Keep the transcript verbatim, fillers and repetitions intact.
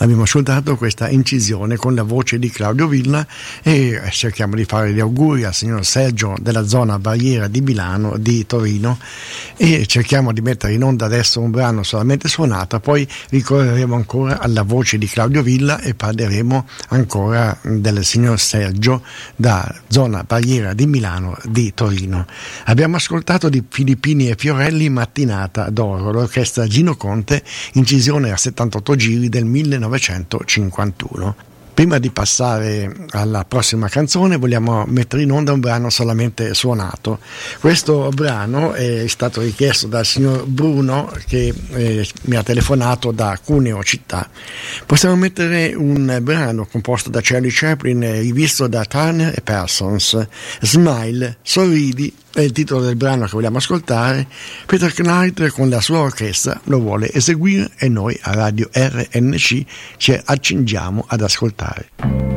Abbiamo ascoltato questa incisione con la voce di Claudio Villa e cerchiamo di fare gli auguri al signor Sergio della zona Barriera di Milano, di Torino, e cerchiamo di mettere in onda adesso un brano solamente suonato, poi ricorreremo ancora alla voce di Claudio Villa e parleremo ancora del signor Sergio da zona Barriera di Milano, di Torino. Abbiamo ascoltato di Filippini e Fiorelli Mattinata d'Oro, l'orchestra Gino Conte, incisione a settantotto giri del millenovecentocinquantuno. Prima di passare alla prossima canzone vogliamo mettere in onda un brano solamente suonato. Questo brano è stato richiesto dal signor Bruno che eh, mi ha telefonato da Cuneo città. Possiamo mettere un brano composto da Charlie Chaplin, rivisto da Turner e Parsons, Smile, sorridi, è il titolo del brano che vogliamo ascoltare. Peter Knight con la sua orchestra lo vuole eseguire e noi a Radio R N C ci accingiamo ad ascoltare.